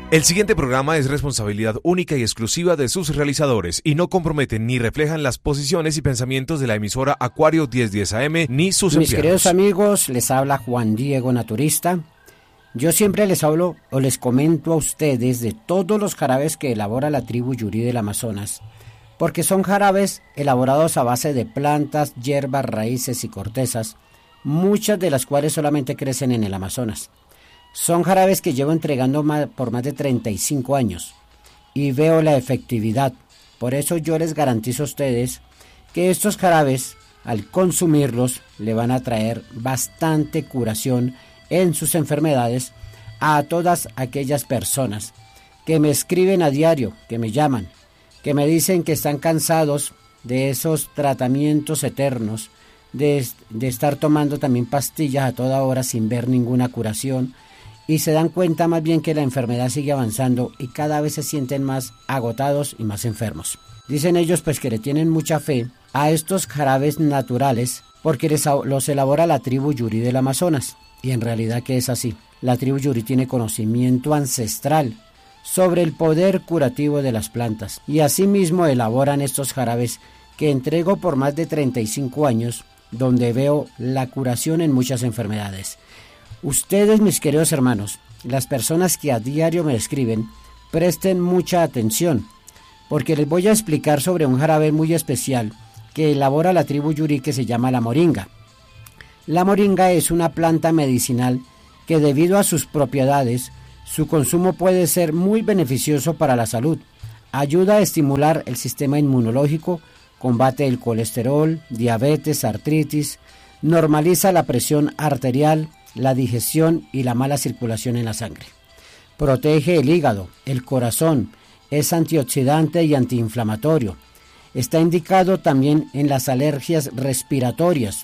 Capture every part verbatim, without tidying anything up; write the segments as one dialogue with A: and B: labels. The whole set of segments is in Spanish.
A: El siguiente programa es responsabilidad única y exclusiva de sus realizadores y no comprometen ni reflejan las posiciones y pensamientos de la emisora Acuario mil diez A M ni sus
B: Mis
A: empleados.
B: queridos amigos, les habla Juan Diego Naturista. Yo siempre les hablo o les comento a ustedes de todos los jarabes que elabora la tribu Yuri del Amazonas, porque son jarabes elaborados a base de plantas, hierbas, raíces y cortezas, muchas de las cuales solamente crecen en el Amazonas. Son jarabes que llevo entregando más, por más de treinta y cinco años y veo la efectividad. Por eso yo les garantizo a ustedes que estos jarabes, al consumirlos, le van a traer bastante curación en sus enfermedades a todas aquellas personas que me escriben a diario, que me llaman, que me dicen que están cansados de esos tratamientos eternos, de, de estar tomando también pastillas a toda hora sin ver ninguna curación, y se dan cuenta más bien que la enfermedad sigue avanzando y cada vez se sienten más agotados y más enfermos. Dicen ellos pues que le tienen mucha fe a estos jarabes naturales porque les, los elabora la tribu Yuri del Amazonas, y en realidad que es así. La tribu Yuri tiene conocimiento ancestral sobre el poder curativo de las plantas y asimismo elaboran estos jarabes que entrego por más de treinta y cinco años, donde veo la curación en muchas enfermedades. Ustedes, mis queridos hermanos, las personas que a diario me escriben, presten mucha atención, porque les voy a explicar sobre un jarabe muy especial que elabora la tribu Yuri que se llama la moringa. La moringa es una planta medicinal que debido a sus propiedades, su consumo puede ser muy beneficioso para la salud. Ayuda a estimular el sistema inmunológico, combate el colesterol, diabetes, artritis, normaliza la presión arterial, la digestión y la mala circulación en la sangre. Protege el hígado, el corazón, es antioxidante y antiinflamatorio. Está indicado también en las alergias respiratorias.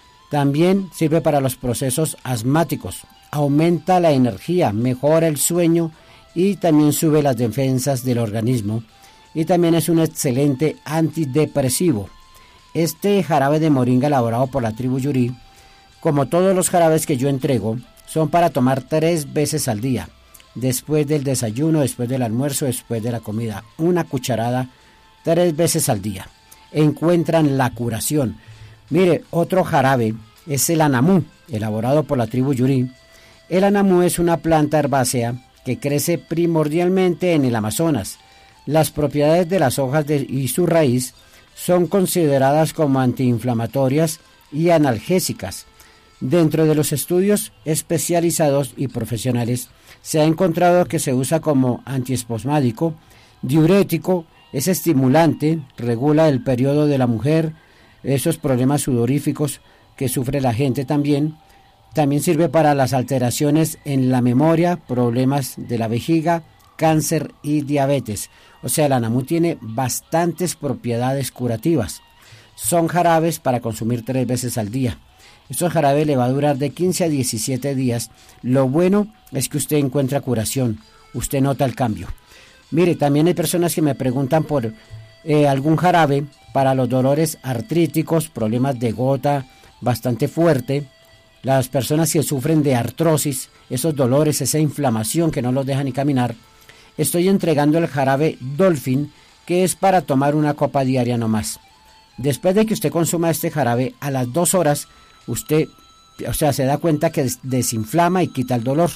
B: También sirve para los procesos asmáticos. Aumenta la energía, mejora el sueño y también sube las defensas del organismo. Y también es un excelente antidepresivo. Este jarabe de moringa elaborado por la tribu Yuri, como todos los jarabes que yo entrego, son para tomar tres veces al día, después del desayuno, después del almuerzo, después de la comida, una cucharada tres veces al día. Encuentran la curación. Mire, otro jarabe es el anamú, elaborado por la tribu Yuri. El anamú es una planta herbácea que crece primordialmente en el Amazonas. Las propiedades de las hojas de, y su raíz son consideradas como antiinflamatorias y analgésicas. Dentro de los estudios especializados y profesionales se ha encontrado que se usa como antiespasmádico, diurético, es estimulante, regula el periodo de la mujer, esos problemas sudoríficos que sufre la gente también. También sirve para las alteraciones en la memoria, problemas de la vejiga, cáncer y diabetes. O sea, el anamú tiene bastantes propiedades curativas. Son jarabes para consumir tres veces al día. Estos jarabes le va a durar de quince a diecisiete días. Lo bueno es que usted encuentra curación, usted nota el cambio. Mire, también hay personas que me preguntan por eh, algún jarabe para los dolores artríticos, problemas de gota bastante fuerte, las personas que sufren de artrosis, esos dolores, esa inflamación que no los deja ni caminar. Estoy entregando el jarabe Dolphin, que es para tomar una copa diaria nomás. Después de que usted consuma este jarabe, a las dos horas, usted, o sea, se da cuenta que desinflama y quita el dolor.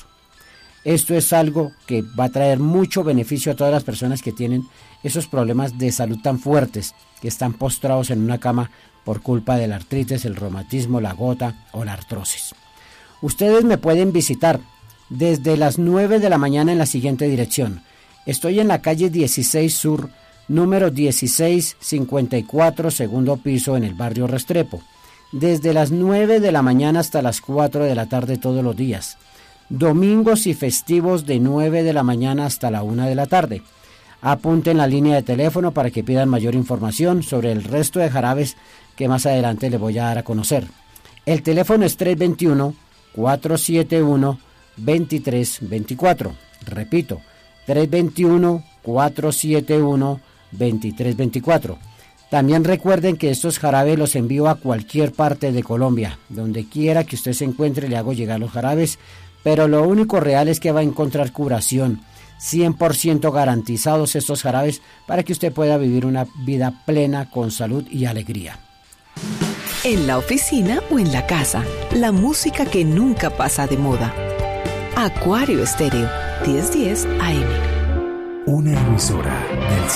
B: Esto es algo que va a traer mucho beneficio a todas las personas que tienen esos problemas de salud tan fuertes, que están postrados en una cama por culpa de la artritis, el reumatismo, la gota o la artrosis. Ustedes me pueden visitar desde las nueve de la mañana en la siguiente dirección. Estoy en la calle dieciséis Sur, número dieciséis cincuenta y cuatro, segundo piso, en el barrio Restrepo. Desde las nueve de la mañana hasta las cuatro de la tarde todos los días. Domingos y festivos de nueve de la mañana hasta la una de la tarde. Apunten la línea de teléfono para que pidan mayor información sobre el resto de jarabes que más adelante les voy a dar a conocer. El teléfono es tres dos uno, cuatro siete uno, dos tres dos cuatro. Repito, tres dos uno, cuatro siete uno, dos tres dos cuatro. También recuerden que estos jarabes los envío a cualquier parte de Colombia. Donde quiera que usted se encuentre le hago llegar los jarabes, pero lo único real es que va a encontrar curación. cien por ciento garantizados estos jarabes para que usted pueda vivir una vida plena con salud y alegría.
C: En la oficina o en la casa, la música que nunca pasa de moda. Acuario Estéreo, diez diez A M.
A: Una emisora del